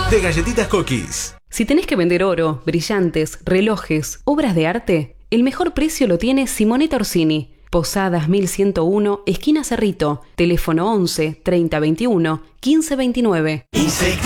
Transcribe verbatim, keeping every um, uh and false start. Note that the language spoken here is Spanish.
de Galletitas Cookies. Si tenés que vender oro, brillantes, relojes, obras de arte, el mejor precio lo tiene Simonetta Orsini. Posadas mil ciento uno, esquina Cerrito. Teléfono once, treinta veintiuno, quince veintinueve. Insecti